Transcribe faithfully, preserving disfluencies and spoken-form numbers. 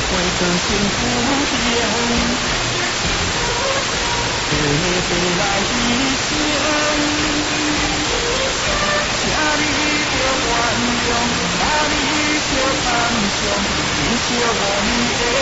回转幸福天。回来以前，请你着原谅，请你着感伤，至少我们的。